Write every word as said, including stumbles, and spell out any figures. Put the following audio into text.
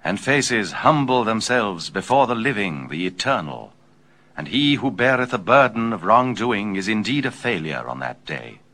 and faces humble themselves before the living, the eternal. And he who beareth a burden of wrongdoing is indeed a failure on that day.